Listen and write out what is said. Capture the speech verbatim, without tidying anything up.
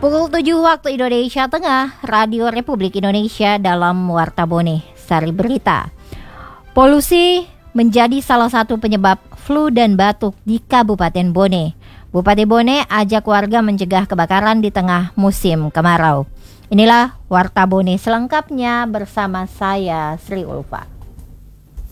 Pukul tujuh waktu Indonesia Tengah, Radio Republik Indonesia dalam Warta Bone, Sari Berita. Polusi menjadi salah satu penyebab flu dan batuk di Kabupaten Bone. Bupati Bone ajak warga mencegah kebakaran di tengah musim kemarau. Inilah Warta Bone selengkapnya bersama saya, Sri Ulfa.